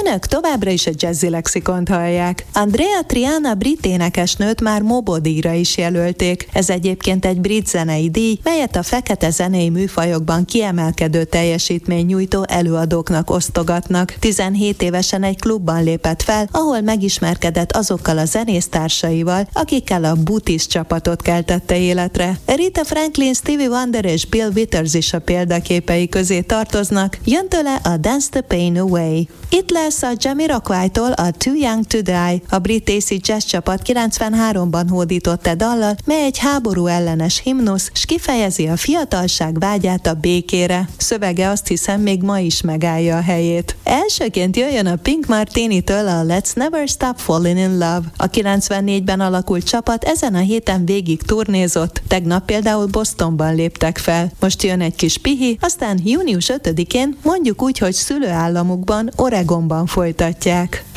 Önök továbbra is a Jazzy Lexikont hallják. Andrea Triana brit énekesnőt már Mobodíjra is jelölték. Ez egyébként egy brit zenei díj, melyet a fekete zenei műfajokban kiemelkedő teljesítmény nyújtó előadóknak osztogatnak. 17 évesen egy klubban lépett fel, ahol megismerkedett azokkal a zenésztársaival, akikkel a Booties csapatot keltette életre. Rita Franklin, Stevie Wonder és Bill Withers is a példaképei közé tartoznak. Jön tőle a Dance the Pain Away. Itt lesz a Jamiroquai-tól a Too Young to Die. A brit AC Jazz csapat 93-ban hódított dallal, mely egy háború ellenes himnusz, s kifejezi a fiatalság vágyát a békére. Szövege azt hiszem még ma is megállja a helyét. Elsőként jöjjön a Pink Martini-től a Let's Never Stop Falling in Love. A 94-ben alakult csapat ezen a héten végig turnézott, tegnap például Bostonban léptek fel. Most jön egy kis pihi, aztán június 5-én mondjuk úgy, hogy szülőállamukban, Oregonban folytatják.